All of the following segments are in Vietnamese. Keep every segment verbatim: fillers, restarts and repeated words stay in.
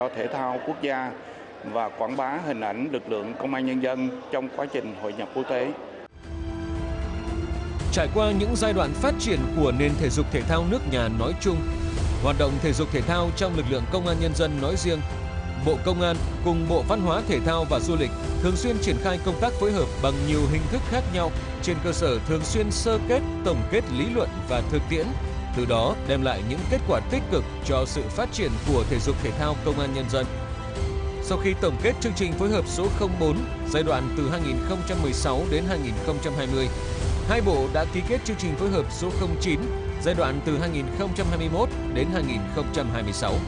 Thể thao quốc gia và quảng bá hình ảnh lực lượng công an nhân dân trong quá trình hội nhập quốc tế. Trải qua những giai đoạn phát triển của nền thể dục thể thao nước nhà nói chung, hoạt động thể dục thể thao trong lực lượng công an nhân dân nói riêng, Bộ Công an cùng Bộ Văn hóa Thể thao và Du lịch thường xuyên triển khai công tác phối hợp bằng nhiều hình thức khác nhau trên cơ sở thường xuyên sơ kết, tổng kết lý luận và thực tiễn, từ đó đem lại những kết quả tích cực cho sự phát triển của thể dục thể thao công an nhân dân. Sau khi tổng kết chương trình phối hợp số không bốn giai đoạn từ hai nghìn không trăm mười sáu đến hai nghìn không trăm hai mươi, hai bộ đã ký kết chương trình phối hợp số không chín giai đoạn từ hai nghìn không trăm hai mươi mốt đến hai nghìn không trăm hai mươi sáu.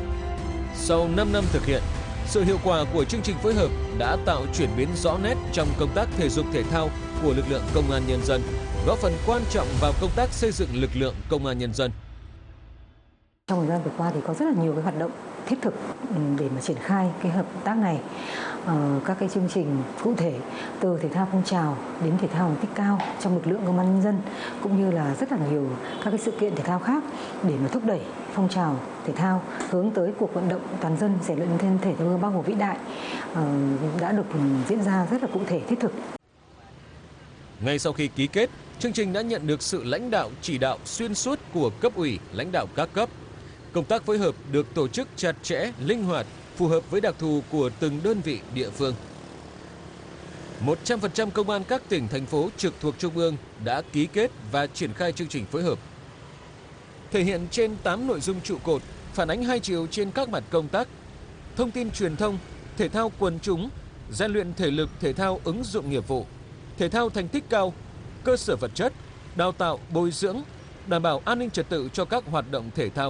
Sau năm năm thực hiện, sự hiệu quả của chương trình phối hợp đã tạo chuyển biến rõ nét trong công tác thể dục thể thao của lực lượng công an nhân dân, góp phần quan trọng vào công tác xây dựng lực lượng công an nhân dân. Trong thời gian vừa qua thì có rất là nhiều cái hoạt động thiết thực để mà triển khai cái hợp tác này. Ờ, các cái chương trình cụ thể từ thể thao phong trào đến thể thao thành tích cao trong lực lượng công an nhân dân, cũng như là rất là nhiều các cái sự kiện thể thao khác để mà thúc đẩy phong trào thể thao hướng tới cuộc vận động toàn dân rèn luyện thân thể theo gương Bác Hồ vĩ đại ờ, đã được diễn ra rất là cụ thể thiết thực. Ngay sau khi ký kết, chương trình đã nhận được sự lãnh đạo chỉ đạo xuyên suốt của cấp ủy, lãnh đạo các cấp. Công tác phối hợp được tổ chức chặt chẽ, linh hoạt, phù hợp với đặc thù của từng đơn vị địa phương. một trăm phần trăm công an các tỉnh, thành phố trực thuộc Trung ương đã ký kết và triển khai chương trình phối hợp. Thể hiện trên tám nội dung trụ cột, phản ánh hai chiều trên các mặt công tác: thông tin truyền thông, thể thao quần chúng, rèn luyện thể lực thể thao ứng dụng nghiệp vụ, thể thao thành tích cao, cơ sở vật chất, đào tạo, bồi dưỡng, đảm bảo an ninh trật tự cho các hoạt động thể thao.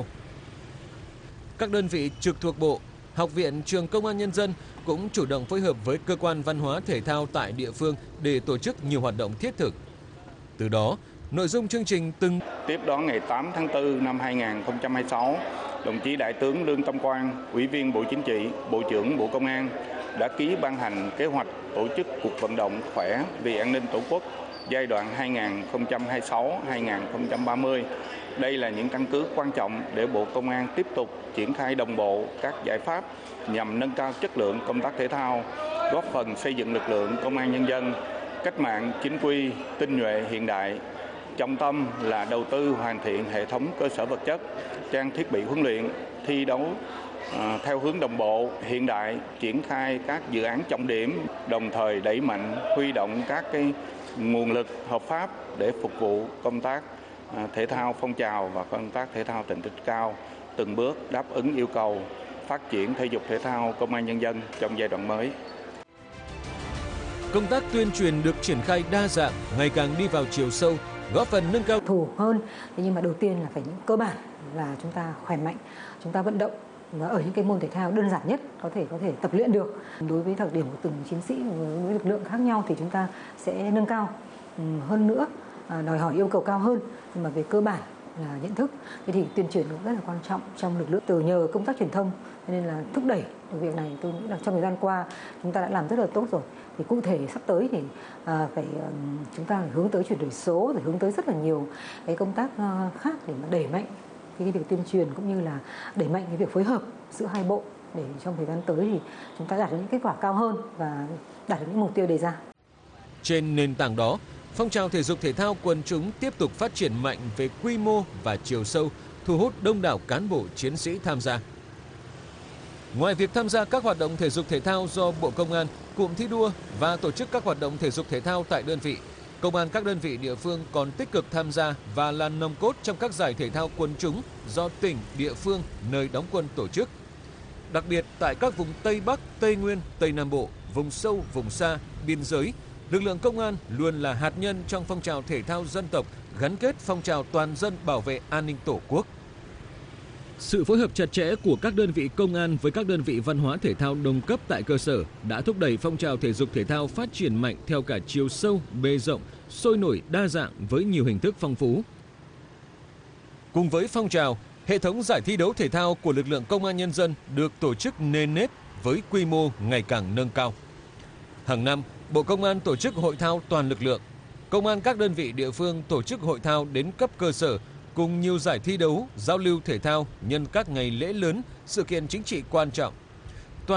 Các đơn vị trực thuộc Bộ, Học viện Trường Công an Nhân dân cũng chủ động phối hợp với cơ quan văn hóa thể thao tại địa phương để tổ chức nhiều hoạt động thiết thực. Từ đó, nội dung chương trình từng tiếp đón ngày tám tháng tư năm hai nghìn không trăm hai mươi sáu, đồng chí Đại tướng Lương Tâm Quang, Ủy viên Bộ Chính trị, Bộ trưởng Bộ Công an đã ký ban hành kế hoạch tổ chức cuộc vận động khỏe vì an ninh Tổ quốc giai đoạn hai nghìn không trăm hai mươi sáu đến hai nghìn không trăm ba mươi. Đây là những căn cứ quan trọng để Bộ Công an tiếp tục triển khai đồng bộ các giải pháp nhằm nâng cao chất lượng công tác thể thao, góp phần xây dựng lực lượng công an nhân dân cách mạng chính quy, tinh nhuệ hiện đại. Trọng tâm là đầu tư hoàn thiện hệ thống cơ sở vật chất, trang thiết bị huấn luyện, thi đấu à, theo hướng đồng bộ, hiện đại, triển khai các dự án trọng điểm, đồng thời đẩy mạnh huy động các cái nguồn lực hợp pháp để phục vụ công tác à, thể thao phong trào và công tác thể thao thành tích cao, từng bước đáp ứng yêu cầu phát triển thể dục thể thao công an nhân dân trong giai đoạn mới. công tác tuyên truyền được triển khai đa dạng, ngày càng đi vào chiều sâu, góp phần nâng cao Thủ hơn, thế nhưng mà đầu tiên là phải những cơ bản là chúng ta khỏe mạnh, chúng ta vận động và ở những cái môn thể thao đơn giản nhất có thể có thể tập luyện được. Đối với thời điểm của từng chiến sĩ với lực lượng khác nhau thì chúng ta sẽ nâng cao hơn nữa, đòi hỏi yêu cầu cao hơn, nhưng mà về cơ bản là nhận thức. Thế thì tuyên truyền cũng rất là quan trọng trong lực lượng, từ nhờ công tác truyền thông, cho nên là thúc đẩy được việc này. Tôi nghĩ là trong thời gian qua chúng ta đã làm rất là tốt rồi. Thì cụ thể sắp tới thì à, phải chúng ta phải hướng tới chuyển đổi số, phải hướng tới rất là nhiều cái công tác khác để mà đẩy mạnh cái việc tuyên truyền, cũng như là đẩy mạnh cái việc phối hợp giữa hai bộ để trong thời gian tới thì chúng ta đạt được những kết quả cao hơn và đạt được những mục tiêu đề ra. Trên nền tảng đó, phong trào thể dục thể thao quần chúng tiếp tục phát triển mạnh về quy mô và chiều sâu, thu hút đông đảo cán bộ chiến sĩ tham gia. Ngoài việc tham gia các hoạt động thể dục thể thao do Bộ Công an, cụm thi đua và tổ chức các hoạt động thể dục thể thao tại đơn vị, công an các đơn vị địa phương còn tích cực tham gia và là nòng cốt trong các giải thể thao quần chúng do tỉnh, địa phương, nơi đóng quân tổ chức. Đặc biệt tại các vùng Tây Bắc, Tây Nguyên, Tây Nam Bộ, vùng sâu, vùng xa, biên giới, lực lượng công an luôn là hạt nhân trong phong trào thể thao dân tộc, gắn kết phong trào toàn dân bảo vệ an ninh Tổ quốc. Sự phối hợp chặt chẽ của các đơn vị công an với các đơn vị văn hóa thể thao đồng cấp tại cơ sở đã thúc đẩy phong trào thể dục thể thao phát triển mạnh theo cả chiều sâu, bề rộng, sôi nổi, đa dạng với nhiều hình thức phong phú. Cùng với phong trào, hệ thống giải thi đấu thể thao của lực lượng công an nhân dân được tổ chức nền nếp với quy mô ngày càng nâng cao. Hàng năm, Bộ Công an tổ chức hội thao toàn lực lượng. Công an các đơn vị địa phương tổ chức hội thao đến cấp cơ sở cùng nhiều giải thi đấu, giao lưu thể thao nhân các ngày lễ lớn, sự kiện chính trị quan trọng